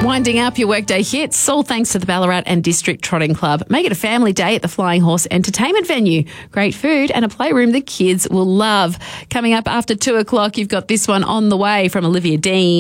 Winding up your workday hits, all thanks to the Ballarat and District Trotting Club. Make it a family day at the Flying Horse Entertainment Venue. Great food and a playroom the kids will love. Coming up after 2 o'clock, you've got this one on the way from Olivia Dean.